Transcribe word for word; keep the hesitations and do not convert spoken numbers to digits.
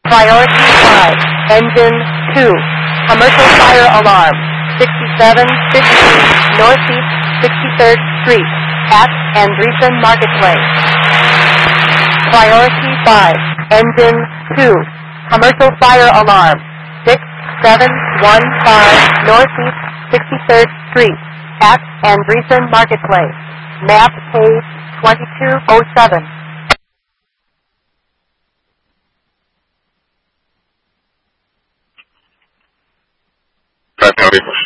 Priority five, Engine two, Commercial Fire Alarm, sixty-seven fifteen Northeast sixty-third Street, at Andreessen Marketplace. Priority five, Engine two, Commercial Fire Alarm, six seven one five Northeast sixty-third Street, at Andreessen Marketplace. Map page twenty-two oh seven. Five County.